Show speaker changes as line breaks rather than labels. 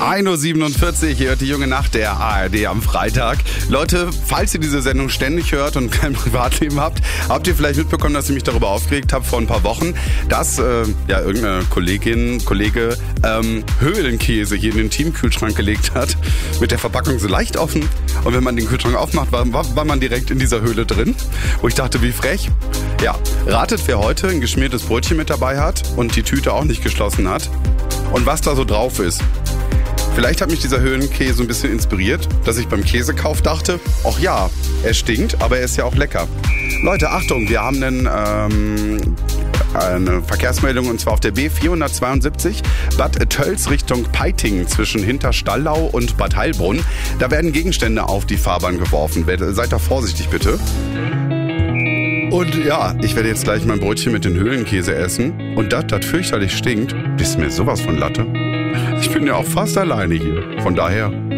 1.47 Uhr, ihr hört die junge Nacht der ARD am Freitag. Leute, falls ihr diese Sendung ständig hört und kein Privatleben habt ihr vielleicht mitbekommen, dass ich mich darüber aufgeregt habe vor ein paar Wochen, dass irgendeine Kollege Höhlenkäse hier in den Teamkühlschrank gelegt hat, mit der Verpackung so leicht offen. Und wenn man den Kühlschrank aufmacht, war man direkt in dieser Höhle drin. Wo ich dachte, wie frech. Ja, ratet, wer heute ein geschmiertes Brötchen mit dabei hat und die Tüte auch nicht geschlossen hat. Und was da so drauf ist. Vielleicht hat mich dieser Höhlenkäse ein bisschen inspiriert, dass ich beim Käsekauf dachte, ach ja, er stinkt, aber er ist ja auch lecker. Leute, Achtung, wir haben eine Verkehrsmeldung und zwar auf der B472 Bad Tölz Richtung Peiting zwischen Hinterstallau und Bad Heilbrunn. Da werden Gegenstände auf die Fahrbahn geworfen. Seid da vorsichtig bitte. Und ja, ich werde jetzt gleich mein Brötchen mit den Höhlenkäse essen. Und das fürchterlich stinkt, ist mir sowas von Latte. Ich bin ja auch fast alleine hier. Von daher